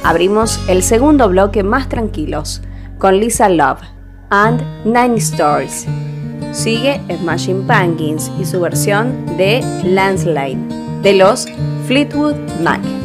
Abrimos el segundo bloque más tranquilos, con Lisa Love and Nine Stories. Sigue Smashing Pumpkins y su versión de Landslide, de los Fleetwood Mac.